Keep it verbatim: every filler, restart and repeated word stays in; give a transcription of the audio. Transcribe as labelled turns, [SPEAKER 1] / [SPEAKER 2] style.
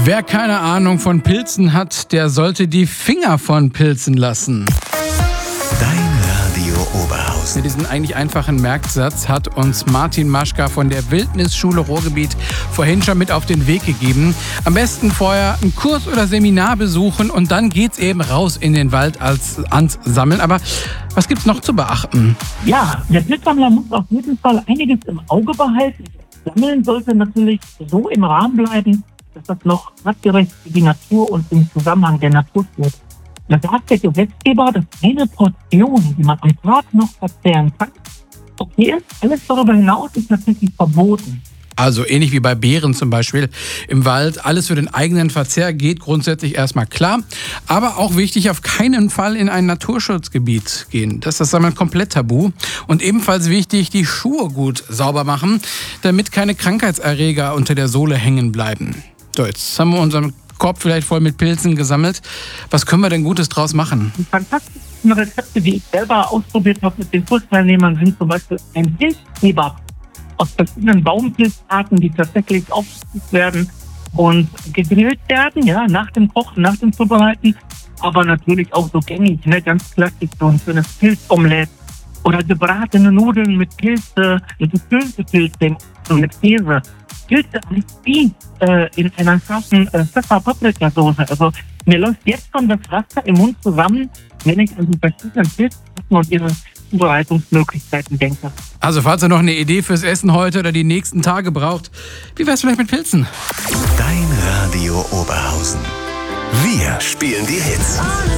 [SPEAKER 1] Wer keine Ahnung von Pilzen hat, der sollte die Finger von Pilzen lassen.
[SPEAKER 2] Dein Radio Oberhausen.
[SPEAKER 1] Mit diesem eigentlich einfachen Merksatz hat uns Martin Maschka von der Wildnisschule Ruhrgebiet vorhin schon mit auf den Weg gegeben. Am besten vorher einen Kurs oder Seminar besuchen und dann geht's eben raus in den Wald als ans Sammeln. Aber was gibt's noch zu beachten?
[SPEAKER 3] Ja, der Pilzsammler muss auf jeden Fall einiges im Auge behalten. Sammeln sollte natürlich so im Rahmen bleiben, dass das noch artgerecht für die Natur und im Zusammenhang der Natur steht. Da sagt der Gesetzgeber, dass eine Portion, die man am Tag noch verzehren kann, okay ist. Alles darüber hinaus ist tatsächlich verboten.
[SPEAKER 1] Also ähnlich wie bei Beeren zum Beispiel im Wald. Alles für den eigenen Verzehr geht grundsätzlich erstmal klar. Aber auch wichtig, auf keinen Fall in ein Naturschutzgebiet gehen. Das ist das Sammeln komplett tabu. Und ebenfalls wichtig, die Schuhe gut sauber machen, damit keine Krankheitserreger unter der Sohle hängen bleiben. So, jetzt haben wir unseren Korb vielleicht voll mit Pilzen gesammelt. Was können wir denn Gutes draus machen?
[SPEAKER 3] Die fantastischen Rezepte, die ich selber ausprobiert habe mit den Kursteilnehmern, sind zum Beispiel ein Pilzkebab aus verschiedenen Baumpilzarten, die tatsächlich aufgeschnitten werden und gegrillt werden, ja, nach dem Kochen, nach dem Zubereiten, aber natürlich auch so gängig, ne, ganz klassisch, so ein schönes Pilzomelett oder gebratene Nudeln mit Pilze, mit gefüllte Pilze und mit Käse. Pilze als Spieß äh, in einer scharfen äh, Pfeffer-Paprika-Soße. Also mir läuft jetzt schon das Wasser im Mund zusammen, wenn ich an die verschiedenen Pilzarten und ihre Zubereitungsmöglichkeiten denke.
[SPEAKER 1] Also falls ihr noch eine Idee fürs Essen heute oder die nächsten Tage braucht, wie wär's vielleicht mit Pilzen?
[SPEAKER 2] Dein Radio Oberhausen. Wir spielen die Hits.